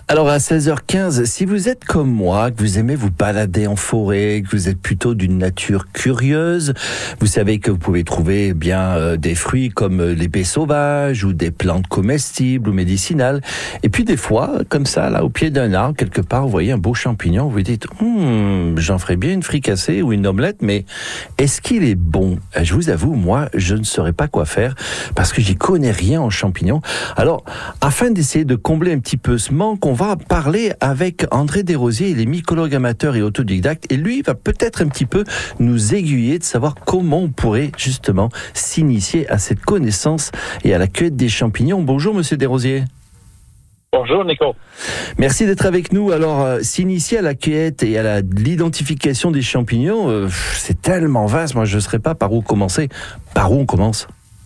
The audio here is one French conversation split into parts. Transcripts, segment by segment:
Alors à 16h15, si vous êtes comme moi, que vous aimez vous balader en forêt, que vous êtes plutôt d'une nature curieuse, vous savez que vous pouvez trouver des fruits comme les baies sauvages ou des plantes comestibles ou médicinales. Et puis des fois, comme ça, là au pied d'un arbre, quelque part, vous voyez un beau champignon, vous vous dites j'en ferais bien une fricassée ou une omelette, mais est-ce qu'il est bon? Je vous avoue, moi, je ne saurais pas quoi faire parce que j'y connais rien en champignons. Alors, afin d'essayer de combler un petit peu ce manque, on va parler avec André Desrosiers, il est mycologue amateur et autodidacte, et lui va peut-être un petit peu nous aiguiller de savoir comment on pourrait justement s'initier à cette connaissance et à la cueillette des champignons. Bonjour Monsieur Desrosiers. Bonjour Nico. Merci d'être avec nous. Alors, s'initier à la cueillette et à l'identification des champignons, c'est tellement vaste, moi je ne saurais pas par où commencer. Par où on commence?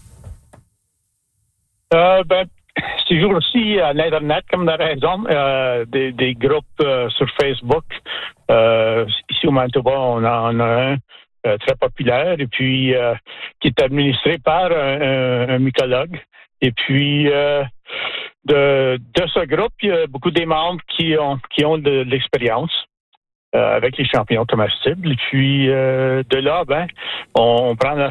C'est toujours aussi à l'Internet, comme la raison, des groupes sur Facebook. Ici au Manitoba, on en a un très populaire, et puis qui est administré par un mycologue. Et puis, de ce groupe, il y a beaucoup des membres qui ont de l'expérience avec les champignons comestibles. Et puis, de là, on prend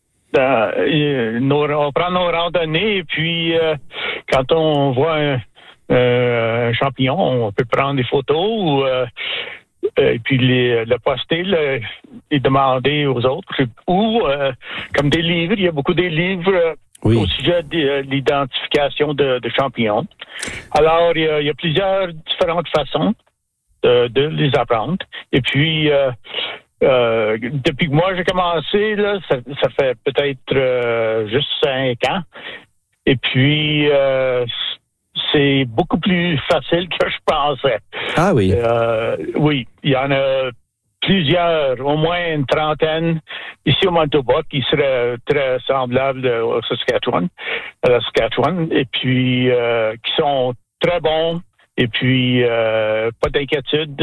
on prend nos randonnées, et puis quand on voit un champignon, on peut prendre des photos et puis le poster et demander aux autres. Ou comme des livres, il y a beaucoup de livres au sujet de l'identification de champignons. Alors, il y a plusieurs différentes façons de les apprendre. Et puis, depuis que moi j'ai commencé, là, ça fait peut-être juste 5 ans. Et puis c'est beaucoup plus facile que je pensais. Ah oui. Oui, il y en a plusieurs, au moins une trentaine ici au Manitoba qui seraient très semblables à la Saskatchewan, et puis qui sont très bons. Et puis, pas d'inquiétude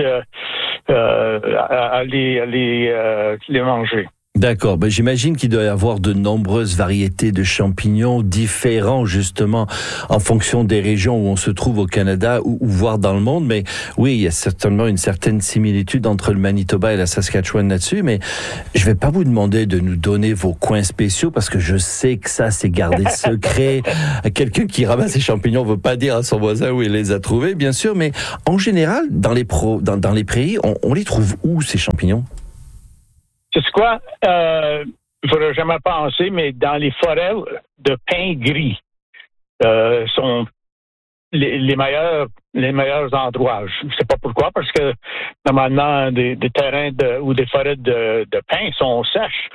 à les manger. D'accord. J'imagine qu'il doit y avoir de nombreuses variétés de champignons différents, justement, en fonction des régions où on se trouve au Canada ou voire dans le monde. Mais oui, il y a certainement une certaine similitude entre le Manitoba et la Saskatchewan là-dessus. Mais je vais pas vous demander de nous donner vos coins spéciaux parce que je sais que ça, c'est gardé secret. Quelqu'un qui ramasse les champignons ne veut pas dire à son voisin où il les a trouvés, bien sûr. Mais en général, dans les prairies, on les trouve où, ces champignons? C'est quoi? Il ne faudrait jamais penser, mais dans les forêts de pins gris sont les meilleurs endroits. Je ne sais pas pourquoi, parce que normalement, des terrains ou des forêts de pins sont sèches.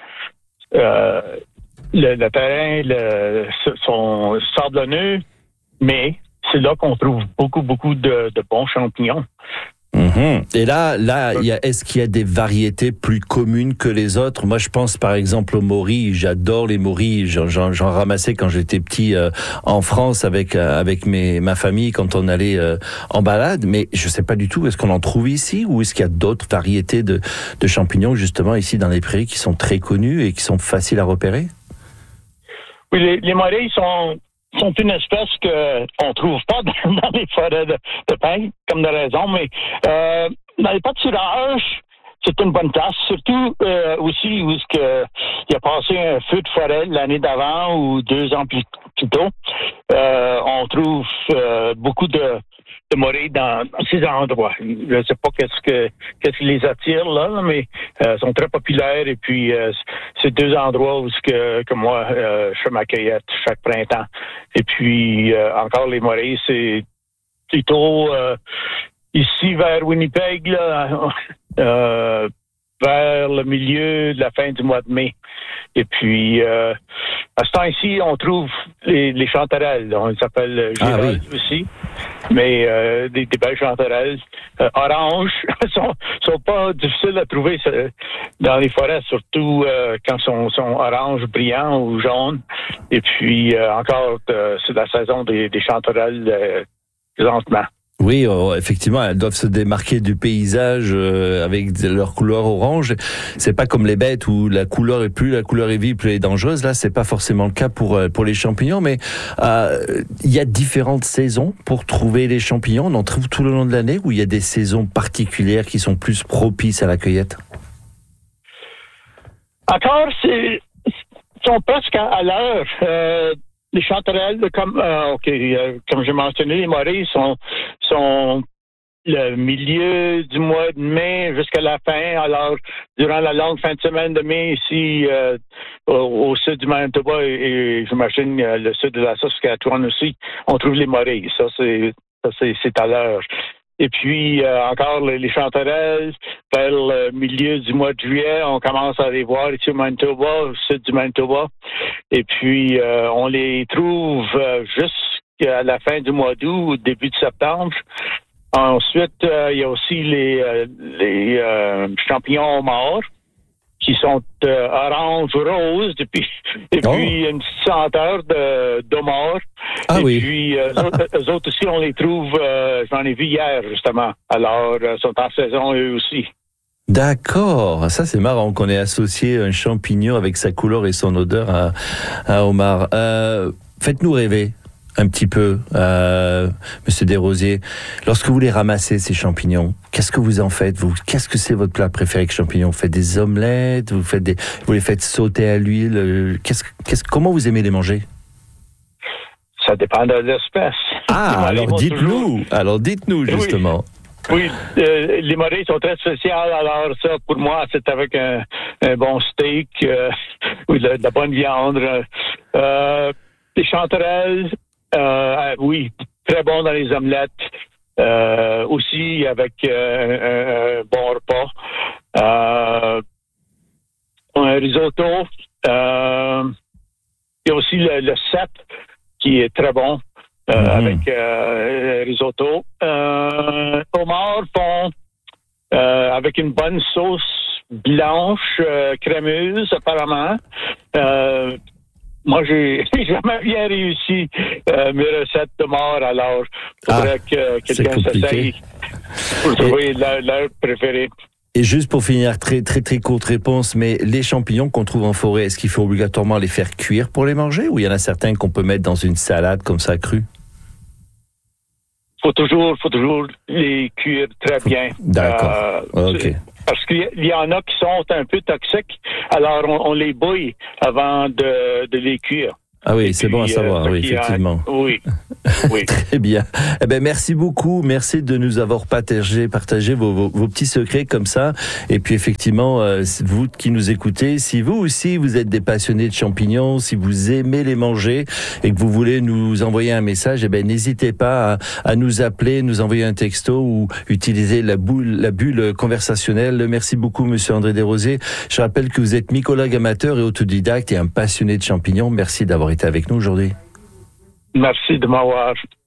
Le terrain sont sablonneux, mais c'est là qu'on trouve beaucoup de bons champignons. Mm-hmm. Et là, est-ce qu'il y a des variétés plus communes que les autres? Moi, je pense par exemple aux morilles. J'adore les morilles. J'en ramassais quand j'étais petit en France avec ma famille quand on allait en balade. Mais je sais pas du tout. Est-ce qu'on en trouve ici ou est-ce qu'il y a d'autres variétés de champignons justement ici dans les prairies qui sont très connues et qui sont faciles à repérer? Oui, les morilles sont une espèce qu'on trouve pas dans les forêts de pins, comme de raison, mais dans les pâturages, c'est une bonne place, surtout aussi où il a passé un feu de forêt l'année d'avant ou 2 ans plus tôt. On trouve beaucoup de morilles dans ces endroits. Je ne sais pas qu'est-ce qui les attire là, mais sont très populaires, et puis c'est 2 endroits où que moi je fais ma cueillette chaque printemps. Et puis encore les morilles, c'est plutôt ici vers Winnipeg, là, vers le milieu de la fin du mois de mai. Et puis, à ce temps-ci, on trouve les chanterelles. On les appelle girolles aussi. Mais des belles chanterelles oranges sont pas difficiles à trouver dans les forêts, surtout quand sont oranges brillants ou jaunes. Et puis, encore, c'est la saison des chanterelles présentement. Oui, effectivement, elles doivent se démarquer du paysage avec leur couleur orange. C'est pas comme les bêtes où la couleur est vive, plus elle est dangereuse. Là, c'est pas forcément le cas pour les champignons, mais il y a différentes saisons pour trouver les champignons. On en trouve tout le long de l'année, ou il y a des saisons particulières qui sont plus propices à la cueillette? Encore, sont presque à l'heure. Les chanterelles, comme j'ai mentionné, les morilles sont le milieu du mois de mai jusqu'à la fin. Alors, durant la longue fin de semaine de mai, ici, au sud du Manitoba et j'imagine le sud de la Saskatchewan aussi, on trouve les morilles. Ça, c'est à l'heure. Et puis, encore les chanterelles, vers le milieu du mois de juillet, on commence à les voir ici au Manitoba, au sud du Manitoba. Et puis, on les trouve jusqu'à la fin du mois d'août, au début de septembre. Ensuite, il y a aussi les champignons homards qui sont orange-rose et puis une petite senteur d'homard. Ah et oui. puis, eux autres aussi, on les trouve, j'en ai vu hier, justement. Alors, ils sont en saison, eux aussi. D'accord, ça c'est marrant qu'on ait associé un champignon avec sa couleur et son odeur à homard. Faites-nous rêver un petit peu, Monsieur Desrosiers. Lorsque vous les ramassez, ces champignons, qu'est-ce que vous en faites, vous? Qu'est-ce que c'est votre plat préféré avec champignons? Vous faites des omelettes, vous les faites sauter à l'huile, comment vous aimez les manger? Ça dépend de l'espèce. Ah, alors dites-nous justement. Oui, les morilles sont très spéciales. Alors ça, pour moi, c'est avec un bon steak ou de la bonne viande. Les chanterelles, oui, très bon dans les omelettes. Aussi avec un bon repas. Un risotto. Il y a aussi le cèpe qui est très bon. Avec risotto. Homard font avec une bonne sauce blanche, crémeuse, apparemment. Moi, j'ai jamais bien réussi mes recettes de homard, alors il faudrait que quelqu'un s'essaye pour trouver leur préféré. Et juste pour finir, très très très courte réponse, mais les champignons qu'on trouve en forêt, est-ce qu'il faut obligatoirement les faire cuire pour les manger, ou il y en a certains qu'on peut mettre dans une salade comme ça crue? Faut toujours les cuire très bien. D'accord. OK. Parce qu'il y en a qui sont un peu toxiques, alors on les bouille avant de les cuire. Ah oui, c'est bon à savoir, oui, effectivement. Oui. Très bien. Eh ben, merci beaucoup. Merci de nous avoir partagé vos petits secrets comme ça. Et puis, effectivement, vous qui nous écoutez, si vous aussi, vous êtes des passionnés de champignons, si vous aimez les manger et que vous voulez nous envoyer un message, eh ben, n'hésitez pas à nous appeler, nous envoyer un texto ou utiliser la bulle conversationnelle. Merci beaucoup, Monsieur André Desrosiers. Je rappelle que vous êtes mycologue amateur et autodidacte et un passionné de champignons. Merci d'avoir été avec nous aujourd'hui. Merci de m'avoir